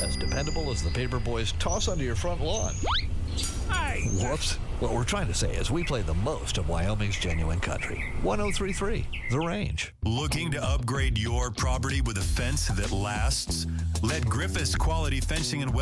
as dependable as the paper boys toss onto your front lawn. Whoops. What we're trying to say is we play the most of Wyoming's genuine country. 103.3, The Range. Looking to upgrade your property with a fence that lasts? Let Griffiths Quality Fencing and